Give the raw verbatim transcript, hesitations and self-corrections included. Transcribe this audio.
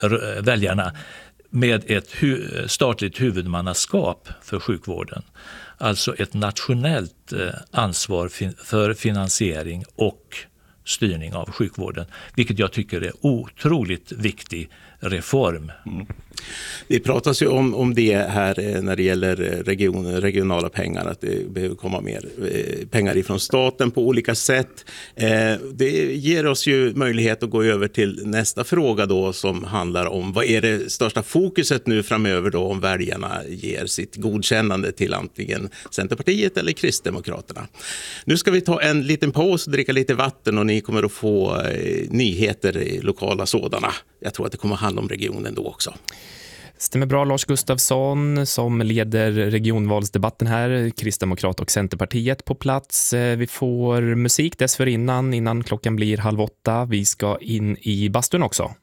r- väljarna med ett hu- statligt huvudmannaskap för sjukvården. Alltså ett nationellt eh, ansvar fin- för finansiering och styrning av sjukvården, vilket jag tycker är otroligt viktig reform. Mm. Det pratas ju om, om det här när det gäller region, regionala pengar, att det behöver komma mer pengar ifrån staten på olika sätt. Det ger oss ju möjlighet att gå över till nästa fråga då, som handlar om vad är det största fokuset nu framöver då, om väljarna ger sitt godkännande till antingen Centerpartiet eller Kristdemokraterna. Nu ska vi ta en liten paus och dricka lite vatten, och ni kommer att få nyheter, lokala sådana. Jag tror att det kommer att handla om regionen då också. Stämmer bra, Lars Gustafsson som leder regionvalsdebatten här, Kristdemokrat och Centerpartiet på plats. Vi får musik dessförinnan, innan klockan blir halv åtta. Vi ska in i bastun också.